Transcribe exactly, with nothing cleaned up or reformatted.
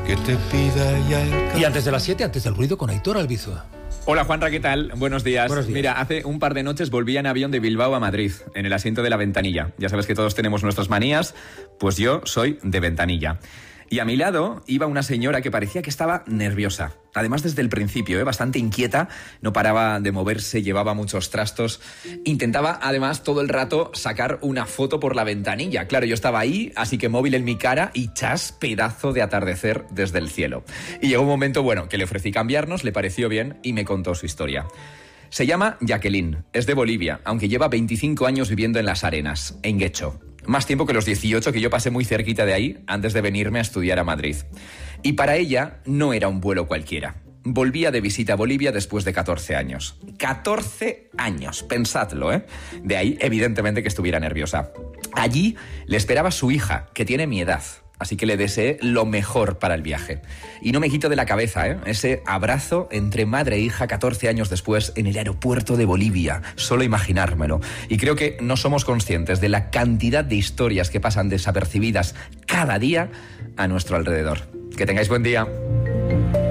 que te pida ya el... Y antes de las siete, antes del ruido, con Aitor Albizua. Hola Juanra, ¿qué tal? Buenos días. Buenos días. Mira, hace un par de noches volví en avión de Bilbao a Madrid, en el asiento de la ventanilla. Ya sabes que todos tenemos nuestras manías, pues yo soy de ventanilla. Y a mi lado iba una señora que parecía que estaba nerviosa. Además, desde el principio, ¿eh? bastante inquieta, no paraba de moverse, llevaba muchos trastos. Intentaba, además, todo el rato sacar una foto por la ventanilla. Claro, yo estaba ahí, así que móvil en mi cara y chas, pedazo de atardecer desde el cielo. Y llegó un momento, bueno, que le ofrecí cambiarnos, le pareció bien y me contó su historia. Se llama Jacqueline, es de Bolivia, aunque lleva veinticinco años viviendo en Las Arenas, en Guecho. Más tiempo que los dieciocho que yo pasé muy cerquita de ahí antes de venirme a estudiar a Madrid. Y para ella no era un vuelo cualquiera. Volvía de visita a Bolivia después de catorce años. ¡catorce años! Pensadlo, ¿eh? De ahí, evidentemente, que estuviera nerviosa. Allí le esperaba su hija, que tiene mi edad. Así que le deseé lo mejor para el viaje. Y no me quito de la cabeza, ¿eh? Ese abrazo entre madre e hija catorce años después en el aeropuerto de Bolivia. Solo imaginármelo. Y creo que no somos conscientes de la cantidad de historias que pasan desapercibidas cada día a nuestro alrededor. Que tengáis buen día.